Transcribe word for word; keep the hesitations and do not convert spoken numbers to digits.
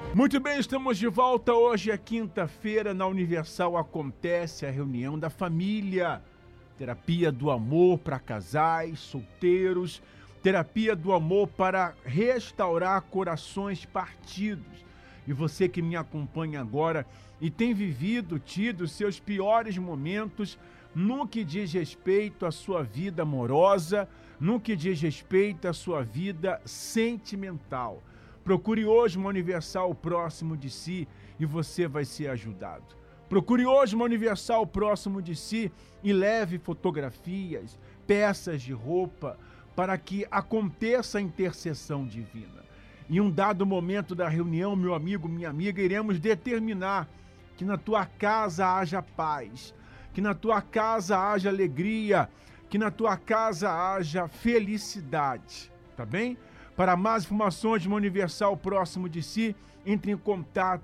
Muito bem, estamos de volta. Hoje é quinta-feira, na Universal acontece a reunião da família. Terapia do amor para casais, solteiros, terapia do amor para restaurar corações partidos. E você que me acompanha agora e tem vivido, tido seus piores momentos no que diz respeito à sua vida amorosa, no que diz respeito à sua vida sentimental. Procure hoje uma Universal próximo de si e você vai ser ajudado. Procure hoje uma Universal próximo de si e leve fotografias, peças de roupa, para que aconteça a intercessão divina. Em um dado momento da reunião, meu amigo, minha amiga, iremos determinar que na tua casa haja paz, que na tua casa haja alegria, que na tua casa haja felicidade, tá bem? Para mais informações de uma Universal próximo de si, entre em contato